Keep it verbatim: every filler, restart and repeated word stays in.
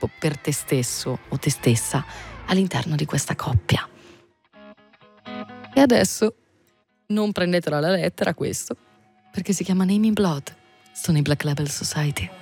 troppo per te stesso o te stessa all'interno di questa coppia. E adesso non prendetelo alla lettera questo, perché si chiama Name in Blood, sono i Black Label Society.